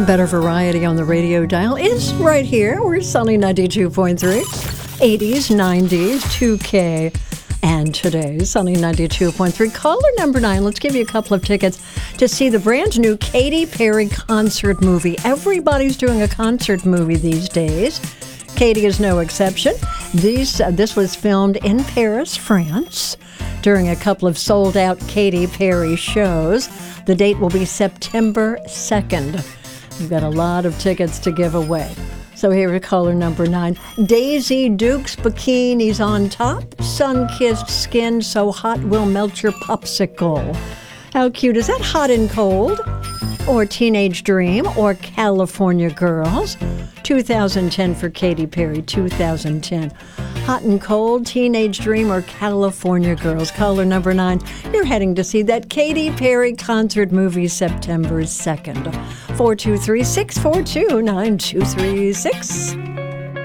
better variety on the radio dial is right here. We're Sunny 92.3, 80s, 90s, 2K, and today's Sunny 92.3. Caller number 9, let's give you a couple of tickets to see the brand new Katy Perry concert movie. Everybody's doing a concert movie these days. Katy is no exception. This was filmed in Paris, France, during a couple of sold-out Katy Perry shows. The date will be September 2nd. We've got a lot of tickets to give away. So here is caller number 9. Daisy Dukes bikinis on top, sun-kissed skin so hot will melt your popsicle. How cute is that? Hot and Cold, or Teenage Dream, or California Girls. 2010 for Katy Perry, 2010. Hot and Cold, Teenage Dream, or California Girls. Caller number 9, you're heading to see that Katy Perry concert movie September 2nd. 423-642-9236.